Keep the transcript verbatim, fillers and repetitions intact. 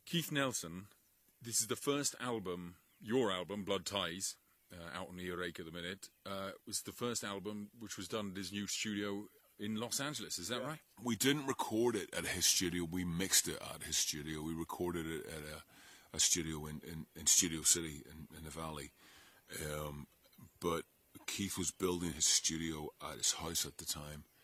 Keith Nelson, this is the first album, your album, Blood Ties, uh, out on Earache at the minute, uh, was the first album which was done at his new studio in Los Angeles, is that yeah. right? We didn't record it at his studio, we mixed it at his studio. We recorded it at a, a studio in, in, in Studio City in, in the Valley. Um, but Keith was building his studio at his house at the time.